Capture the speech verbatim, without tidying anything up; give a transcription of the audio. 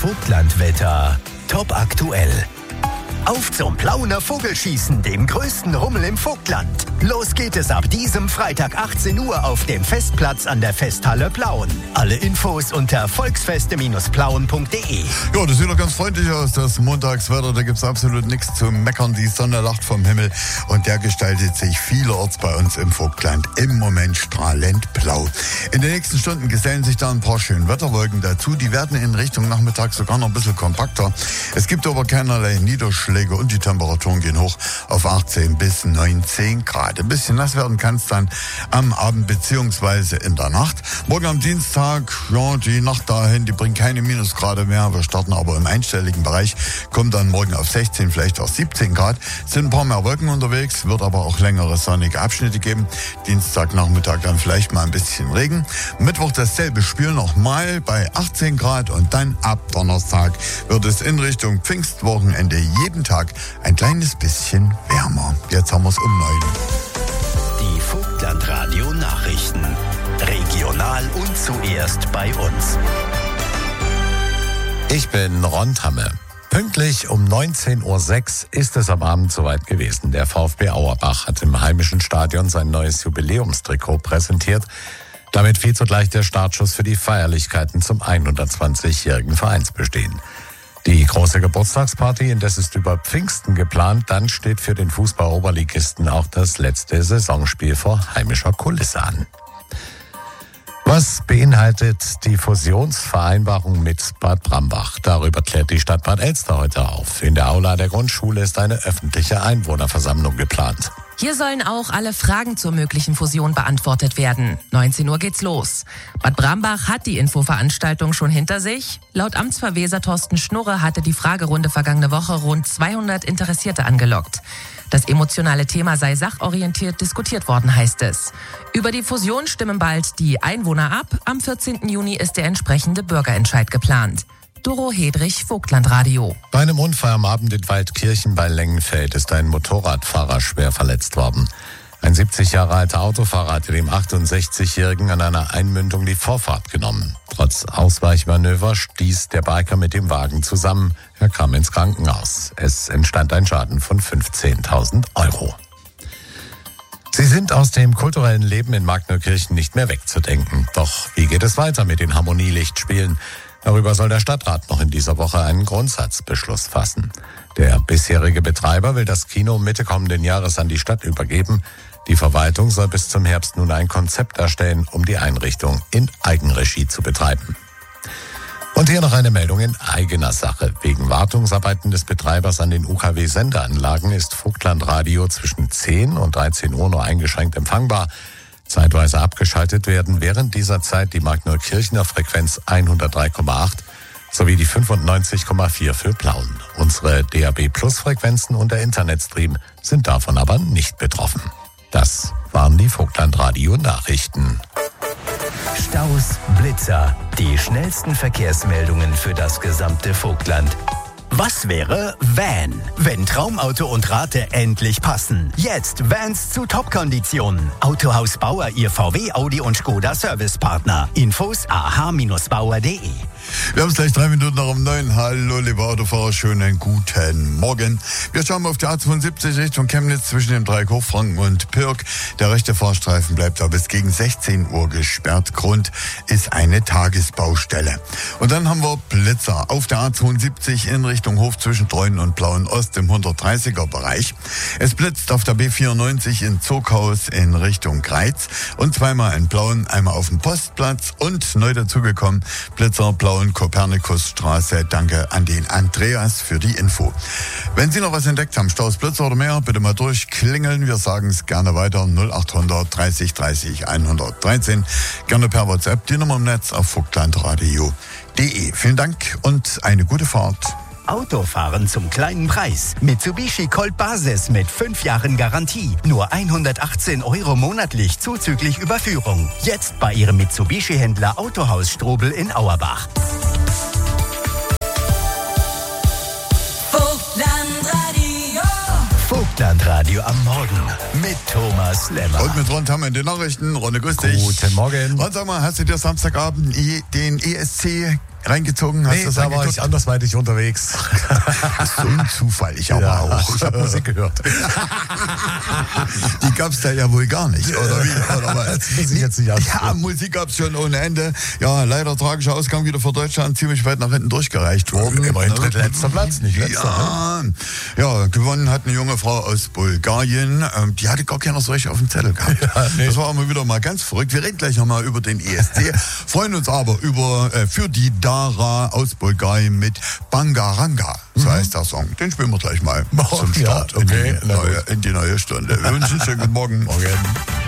Vogtlandwetter top aktuell. Auf zum Plauner Vogelschießen, dem größten Rummel im Vogtland. Los geht es ab diesem Freitag achtzehn Uhr auf dem Festplatz an der Festhalle Plauen. Alle Infos unter volksfeste plauen punkt de. Ja, das sieht doch ganz freundlich aus, das Montagswetter. Da gibt es absolut nichts zu meckern. Die Sonne lacht vom Himmel und der gestaltet sich vielerorts bei uns im Vogtland im Moment strahlend blau. In den nächsten Stunden gesellen sich da ein paar schöne Wetterwolken dazu. Die werden in Richtung Nachmittag sogar noch ein bisschen kompakter. Es gibt aber keinerlei Niederschläge und die Temperaturen gehen hoch auf achtzehn bis neunzehn Grad. Ein bisschen nass werden kann es dann am Abend beziehungsweise in der Nacht. Morgen am Dienstag, ja, die Nacht dahin, die bringt keine Minusgrade mehr. Wir starten aber im einstelligen Bereich, kommt dann morgen auf sechzehn, vielleicht auch siebzehn Grad. Sind ein paar mehr Wolken unterwegs, wird aber auch längere sonnige Abschnitte geben. Dienstagnachmittag dann vielleicht mal ein bisschen Regen. Mittwoch dasselbe Spiel nochmal bei achtzehn Grad und dann ab Donnerstag wird es in Richtung Pfingstwochenende jeden Tag ein kleines bisschen wärmer. Jetzt haben wir es um neun. Die Vogtlandradio Nachrichten. Regional und zuerst bei uns. Ich bin Ron Tamme. Pünktlich um neunzehn Uhr sechs ist es am Abend soweit gewesen. Der VfB Auerbach hat im heimischen Stadion sein neues Jubiläumstrikot präsentiert. Damit fiel zugleich der Startschuss für die Feierlichkeiten zum hundertzwanzigjährigen Vereinsbestehen. Die große Geburtstagsparty, indes ist über Pfingsten geplant, dann steht für den Fußball-Oberligisten auch das letzte Saisonspiel vor heimischer Kulisse an. Was beinhaltet die Fusionsvereinbarung mit Bad Brambach? Darüber klärt die Stadt Bad Elster heute auf. In der Aula der Grundschule ist eine öffentliche Einwohnerversammlung geplant. Hier sollen auch alle Fragen zur möglichen Fusion beantwortet werden. neunzehn Uhr geht's los. Bad Brambach hat die Infoveranstaltung schon hinter sich. Laut Amtsverweser Thorsten Schnurre hatte die Fragerunde vergangene Woche rund zweihundert Interessierte angelockt. Das emotionale Thema sei sachorientiert diskutiert worden, heißt es. Über die Fusion stimmen bald die Einwohner ab. Am vierzehnten Juni ist der entsprechende Bürgerentscheid geplant. Doro Hedrich, Vogtlandradio. Bei einem Unfall am Abend in Waldkirchen bei Lengenfeld ist ein Motorradfahrer schwer verletzt worden. Ein siebzig Jahre alter Autofahrer hatte dem achtundsechzigjährigen an einer Einmündung die Vorfahrt genommen. Trotz Ausweichmanöver stieß der Biker mit dem Wagen zusammen. Er kam ins Krankenhaus. Es entstand ein Schaden von fünfzehntausend Euro. Sie sind aus dem kulturellen Leben in Markneukirchen nicht mehr wegzudenken. Doch wie geht es weiter mit den Harmonielichtspielen? Darüber soll der Stadtrat noch in dieser Woche einen Grundsatzbeschluss fassen. Der bisherige Betreiber will das Kino Mitte kommenden Jahres an die Stadt übergeben. Die Verwaltung soll bis zum Herbst nun ein Konzept erstellen, um die Einrichtung in Eigenregie zu betreiben. Und hier noch eine Meldung in eigener Sache. Wegen Wartungsarbeiten des Betreibers an den U K W-Sendeanlagen ist Vogtlandradio zwischen zehn und dreizehn Uhr nur eingeschränkt empfangbar. Zeitweise abgeschaltet werden während dieser Zeit die Markneukirchener Frequenz hundertdrei Komma acht sowie die fünfundneunzig Komma vier für Plauen. Unsere D A B Plus Frequenzen und der Internetstream sind davon aber nicht betroffen. Das waren die Vogtlandradio Nachrichten. Staus, Blitzer, die schnellsten Verkehrsmeldungen für das gesamte Vogtland. Was wäre Van, wenn Traumauto und Rate endlich passen? Jetzt Vans zu Top-Konditionen. Autohaus Bauer, Ihr V W, Audi und Skoda Servicepartner. Infos a h Bindestrich bauer punkt de. Wir haben es gleich drei Minuten nach um neun. Hallo, liebe Autofahrer, schönen guten Morgen. Wir schauen auf die A zweiundsiebzig Richtung Chemnitz zwischen dem Dreieck Hochfranken und Pirk. Der rechte Fahrstreifen bleibt aber bis gegen sechzehn Uhr gesperrt. Grund ist eine Tagesbaustelle. Und dann haben wir Blitzer auf der A zweiundsiebzig in Richtung Hof zwischen Treuen und Blauen Ost im hundertdreißiger Bereich. Es blitzt auf der B vierundneunzig in Zoghaus in Richtung Greiz und zweimal in Blauen, einmal auf dem Postplatz und neu dazugekommen Blitzer Blauen Kopernikusstraße. Danke an den Andreas für die Info. Wenn Sie noch was entdeckt haben, Staus, Blitzer oder mehr, bitte mal durchklingeln. Wir sagen es gerne weiter. null achthundert dreißig dreißig hundertdreizehn. Gerne per WhatsApp. Die Nummer im Netz auf vogtlandradio punkt de. Vielen Dank und eine gute Fahrt. Autofahren zum kleinen Preis. Mitsubishi Colt Basis mit fünf Jahren Garantie. Nur hundertachtzehn Euro monatlich zuzüglich Überführung. Jetzt bei Ihrem Mitsubishi-Händler Autohaus Strobel in Auerbach. Vogtlandradio. Vogtlandradio am Morgen mit Thomas Lemmer. Und mit Ron Tamme in den Nachrichten. Ronne, grüß dich. Guten Morgen. Und sag mal, hast du dir Samstagabend den E S C reingezogen? Hast Nee, du das da war reingeguckt? ich andersweitig unterwegs. So ein Zufall, ich aber Ja, auch. ich habe Musik gehört. Die gab's da ja wohl gar nicht, oder wie? Oder was? Das muss ich jetzt nicht ausführen. Ja, Musik gab's schon ohne Ende. Ja, leider tragischer Ausgang wieder für Deutschland, ziemlich weit nach hinten durchgereicht worden. Immerhin drittletzter Platz, nicht letzter. Ja, ja, gewonnen hat eine junge Frau aus Bulgarien. Ähm, die hatte gar keiner so richtig auf dem Zettel gehabt. Ja, nee. Das war immer wieder mal ganz verrückt. Wir reden gleich nochmal über den E S C. Freuen uns aber über äh, für die Dara aus Bulgarien mit Bangaranga. So heißt der Song. Den spielen wir gleich mal Oh, zum Start ja, okay, in, die na neue, gut. in die neue Stunde. Wir wünschen einen schönen guten Morgen. Morgen.